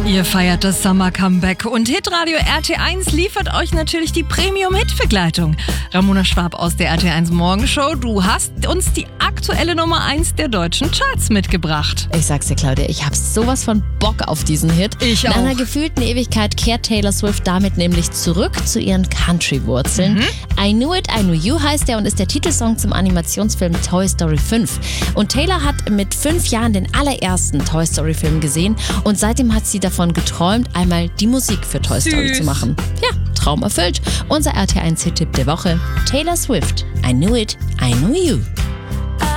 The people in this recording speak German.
Ihr feiert das Summer-Comeback und Hitradio RT1 liefert euch natürlich die Premium-Hit-Begleitung. Ramona Schwab aus der RT1 Morgenshow, du hast uns die aktuelle Nummer 1 der deutschen Charts mitgebracht. Ich sag's dir, Claudia, ich hab sowas von Bock auf diesen Hit. Ich auch. In einer gefühlten Ewigkeit kehrt Taylor Swift damit nämlich zurück zu ihren Country-Wurzeln. I Knew It, I Knew You heißt er und ist der Titelsong zum Animationsfilm Toy Story 5. Und Taylor hat mit 5 Jahren den allerersten Toy Story-Film gesehen und seitdem hat sie davon geträumt, einmal die Musik für Toy Story zu machen. Ja, Traum erfüllt. Unser RT1-Hit-Tipp der Woche: Taylor Swift, I Knew It, I Knew You.